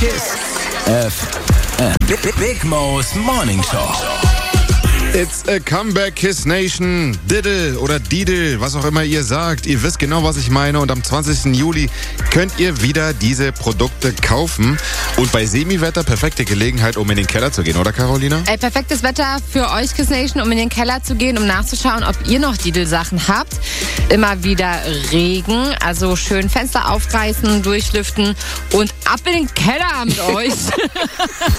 Kiss FM. Big Mo's Morning Show. It's a comeback, Kiss Nation. Diddle oder Didel, was auch immer ihr sagt. Ihr wisst genau, was ich meine. Und am 20. Juli könnt ihr wieder diese Produkte kaufen. Und bei Semiwetter perfekte Gelegenheit, um in den Keller zu gehen, oder Carolina? Perfektes Wetter für euch, Kiss Nation, um in den Keller zu gehen, um nachzuschauen, ob ihr noch Didel-Sachen habt. Immer wieder Regen, also schön Fenster aufreißen, durchlüften und ab in den Keller mit euch.